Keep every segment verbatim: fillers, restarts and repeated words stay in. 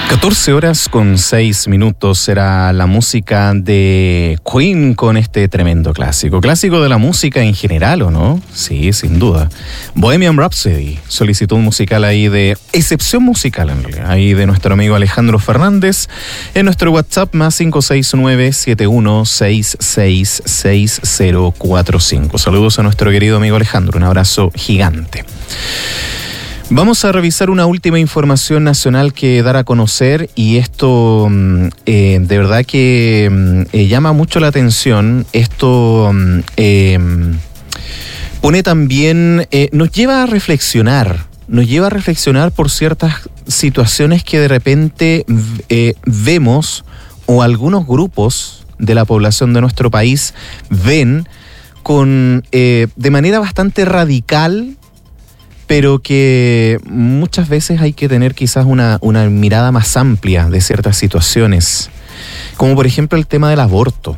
catorce horas con seis minutos será la música de Queen con este tremendo clásico. Clásico de la música en general, ¿o no? Sí, sin duda. Bohemian Rhapsody, solicitud musical ahí de excepción musical en realidad, ahí de nuestro amigo Alejandro Fernández en nuestro WhatsApp más cinco seis nueve siete uno seis seis seis cero cuatro cinco. Saludos a nuestro querido amigo Alejandro, un abrazo gigante. Vamos a revisar una última información nacional que dar a conocer y esto eh, de verdad que eh, llama mucho la atención. Esto eh, pone también, eh, nos lleva a reflexionar, nos lleva a reflexionar por ciertas situaciones que de repente eh, vemos o algunos grupos de la población de nuestro país ven con eh, de manera bastante radical, pero que muchas veces hay que tener quizás una, una mirada más amplia de ciertas situaciones, como por ejemplo el tema del aborto.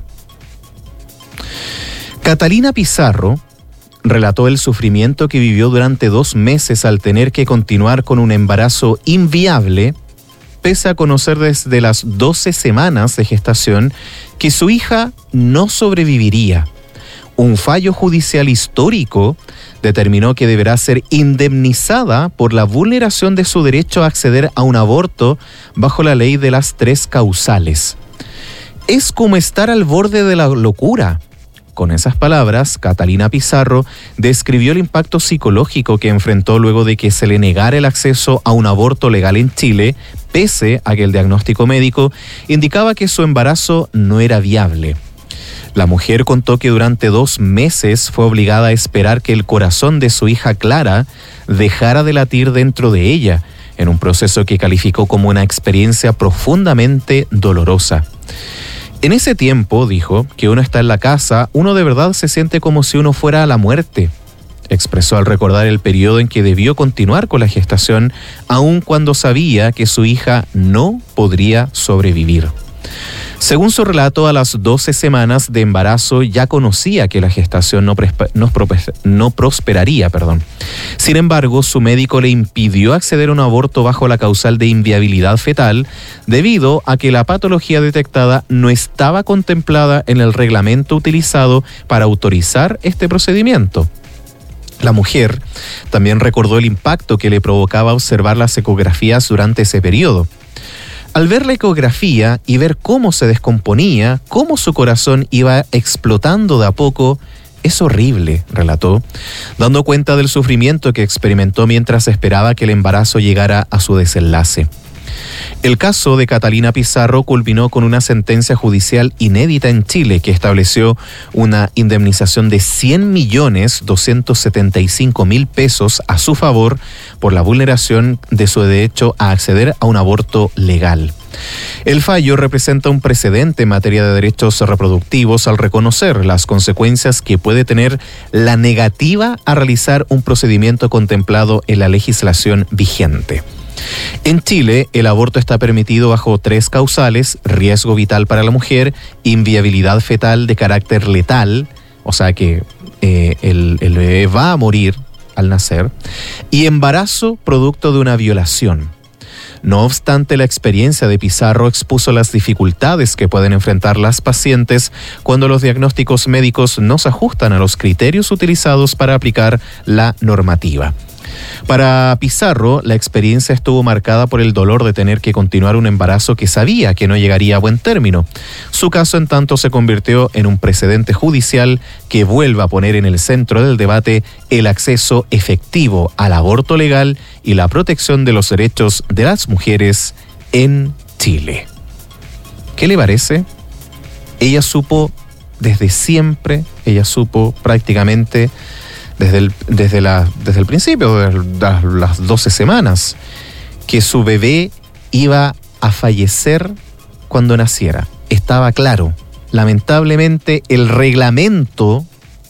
Catalina Pizarro relató el sufrimiento que vivió durante dos meses al tener que continuar con un embarazo inviable, pese a conocer desde las doce semanas de gestación que su hija no sobreviviría. Un fallo judicial histórico determinó que deberá ser indemnizada por la vulneración de su derecho a acceder a un aborto bajo la ley de las tres causales. Es como estar al borde de la locura. Con esas palabras, Catalina Pizarro describió el impacto psicológico que enfrentó luego de que se le negara el acceso a un aborto legal en Chile, pese a que el diagnóstico médico indicaba que su embarazo no era viable. La mujer contó que durante dos meses fue obligada a esperar que el corazón de su hija Clara dejara de latir dentro de ella, en un proceso que calificó como una experiencia profundamente dolorosa. En ese tiempo, dijo, que uno está en la casa, uno de verdad se siente como si uno fuera a la muerte. Expresó al recordar el periodo en que debió continuar con la gestación, aun cuando sabía que su hija no podría sobrevivir. Según su relato, a las doce semanas de embarazo ya conocía que la gestación no, prespa, no, no prosperaría. Perdón. Sin embargo, su médico le impidió acceder a un aborto bajo la causal de inviabilidad fetal debido a que la patología detectada no estaba contemplada en el reglamento utilizado para autorizar este procedimiento. La mujer también recordó el impacto que le provocaba observar las ecografías durante ese periodo. Al ver la ecografía y ver cómo se descomponía, cómo su corazón iba explotando de a poco, es horrible, relató, dando cuenta del sufrimiento que experimentó mientras esperaba que el embarazo llegara a su desenlace. El caso de Catalina Pizarro culminó con una sentencia judicial inédita en Chile que estableció una indemnización de cien millones doscientos setenta y cinco mil pesos a su favor por la vulneración de su derecho a acceder a un aborto legal. El fallo representa un precedente en materia de derechos reproductivos al reconocer las consecuencias que puede tener la negativa a realizar un procedimiento contemplado en la legislación vigente. En Chile, el aborto está permitido bajo tres causales: riesgo vital para la mujer, inviabilidad fetal de carácter letal, o sea que eh, el, el bebé va a morir al nacer, y embarazo producto de una violación. No obstante, la experiencia de Pizarro expuso las dificultades que pueden enfrentar las pacientes cuando los diagnósticos médicos no se ajustan a los criterios utilizados para aplicar la normativa. Para Pizarro, la experiencia estuvo marcada por el dolor de tener que continuar un embarazo que sabía que no llegaría a buen término. Su caso, en tanto, se convirtió en un precedente judicial que vuelve a poner en el centro del debate el acceso efectivo al aborto legal y la protección de los derechos de las mujeres en Chile. ¿Qué le parece? Ella supo desde siempre, ella supo prácticamente Desde el, desde, la, desde el principio, de las, las doce semanas, que su bebé iba a fallecer cuando naciera. Estaba claro. Lamentablemente, el reglamento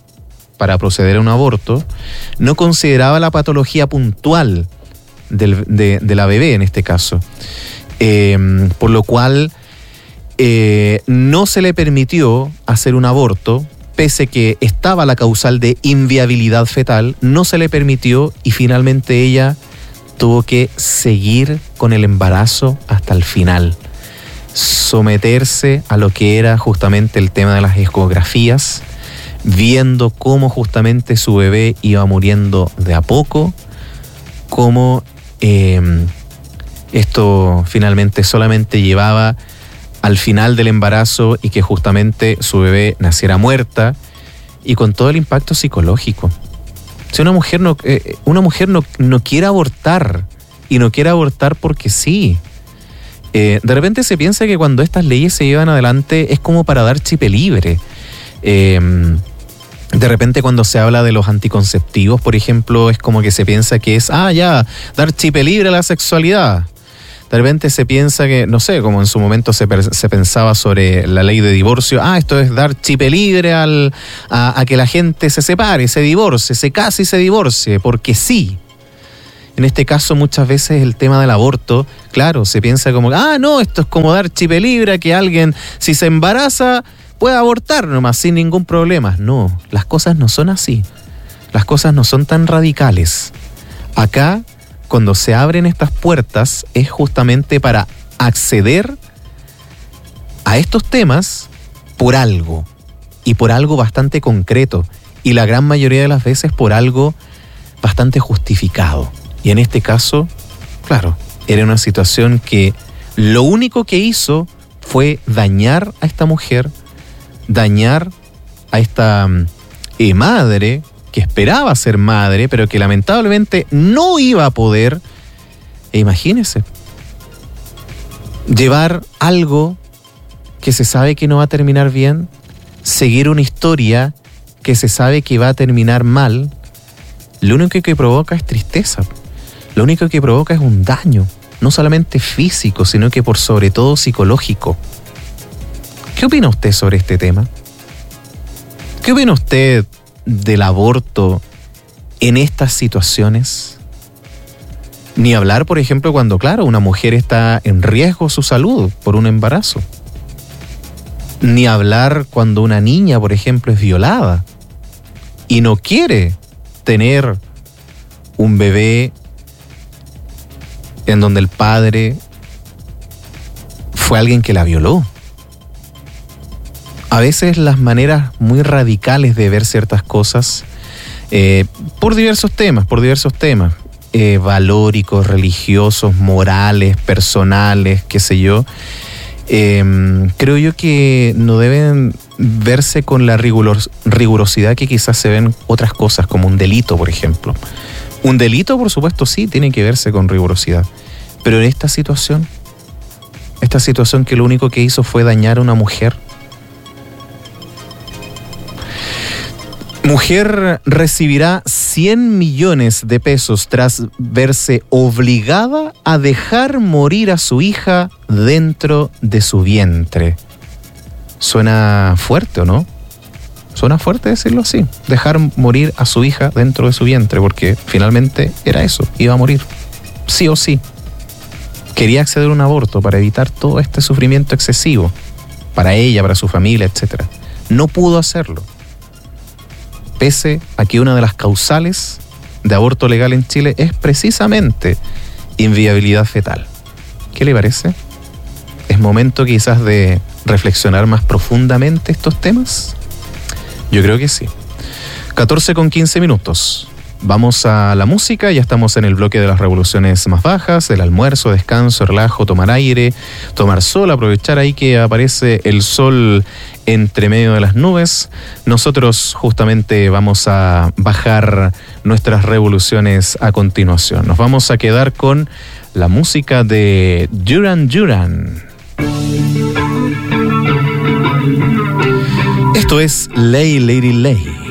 para proceder a un aborto no consideraba la patología puntual del, de, de la bebé en este caso. Eh, por lo cual, eh, no se le permitió hacer un aborto. Pese que estaba la causal de inviabilidad fetal, no se le permitió y finalmente ella tuvo que seguir con el embarazo hasta el final, someterse a lo que era justamente el tema de las ecografías, viendo cómo justamente su bebé iba muriendo de a poco, cómo eh, esto finalmente solamente llevaba al final del embarazo y que justamente su bebé naciera muerta, y con todo el impacto psicológico. Si una mujer no, eh, una mujer no, no quiere abortar, y no quiere abortar porque sí. Eh, de repente se piensa que cuando estas leyes se llevan adelante es como para dar chip libre. Eh, de repente cuando se habla de los anticonceptivos, por ejemplo, es como que se piensa que es, ah, ya, dar chip libre a la sexualidad. De repente se piensa que, no sé, como en su momento se, se pensaba sobre la ley de divorcio, ah, esto es dar chip libre al, a, a que la gente se separe, se divorcie, se case y se divorcie, porque sí. En este caso muchas veces el tema del aborto, claro, se piensa como, ah, no, esto es como dar chip libre a que alguien, si se embaraza, pueda abortar nomás sin ningún problema. No, las cosas no son así. Las cosas no son tan radicales. Acá, cuando se abren estas puertas, es justamente para acceder a estos temas por algo, y por algo bastante concreto, y la gran mayoría de las veces por algo bastante justificado. Y en este caso, claro, era una situación que lo único que hizo fue dañar a esta mujer, dañar a esta eh, madre, que esperaba ser madre, pero que lamentablemente no iba a poder. E imagínense, llevar algo que se sabe que no va a terminar bien, seguir una historia que se sabe que va a terminar mal, lo único que provoca es tristeza. Lo único que provoca es un daño, no solamente físico, sino que por sobre todo psicológico. ¿Qué opina usted sobre este tema? ¿Qué opina usted del aborto en estas situaciones? Ni hablar, por ejemplo, cuando, claro, una mujer está en riesgo su salud por un embarazo. Ni hablar cuando una niña, por ejemplo, es violada y no quiere tener un bebé en donde el padre fue alguien que la violó. A veces las maneras muy radicales de ver ciertas cosas, eh, por diversos temas, por diversos temas, eh, valóricos, religiosos, morales, personales, qué sé yo, eh, creo yo que no deben verse con la riguros, rigurosidad que quizás se ven otras cosas, como un delito, por ejemplo. Un delito, por supuesto, sí, tiene que verse con rigurosidad. Pero en esta situación, esta situación que lo único que hizo fue dañar a una mujer. Mujer recibirá cien millones de pesos tras verse obligada a dejar morir a su hija dentro de su vientre. Suena fuerte, ¿o no? Suena fuerte decirlo así. Dejar morir a su hija dentro de su vientre, porque finalmente era eso, iba a morir. Sí o sí. Quería acceder a un aborto para evitar todo este sufrimiento excesivo, para ella, para su familia, etcétera. No pudo hacerlo. Pese a que una de las causales de aborto legal en Chile es precisamente inviabilidad fetal. ¿Qué le parece? ¿Es momento quizás de reflexionar más profundamente estos temas? Yo creo que sí. catorce con quince minutos. Vamos a la música, ya estamos en el bloque de las revoluciones más bajas, el almuerzo, descanso, relajo, tomar aire, tomar sol, aprovechar ahí que aparece el sol entre medio de las nubes. Nosotros justamente vamos a bajar nuestras revoluciones a continuación. Nos vamos a quedar con la música de Duran Duran. Esto es Lay Lady Lay.